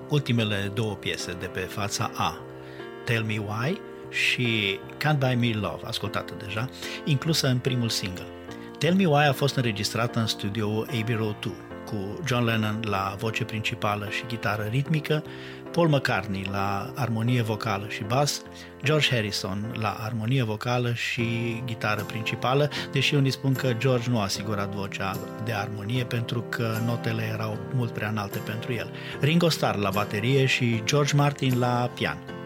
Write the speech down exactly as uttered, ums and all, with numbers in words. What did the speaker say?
ultimele două piese de pe fața A, Tell Me Why și Can't Buy Me Love, ascultată deja, inclusă în primul single. Tell Me Why a fost înregistrată în studioul Abbey Road doi, cu John Lennon la voce principală și gitară ritmică, Paul McCartney la armonie vocală și bas, George Harrison la armonie vocală și gitară principală, deși unii spun că George nu a asigurat vocea de armonie pentru că notele erau mult prea înalte pentru el, Ringo Starr la baterie și George Martin la pian.